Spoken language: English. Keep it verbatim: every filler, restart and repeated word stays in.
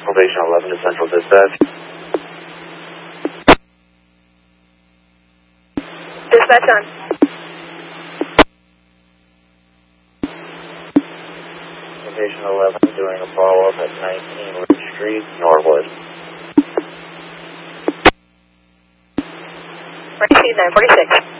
Elevation eleven to Central Dispatch. Dispatch on. Elevation eleven doing a follow-up at nineteen Ridge Street, Norwood. Receive nine forty-six.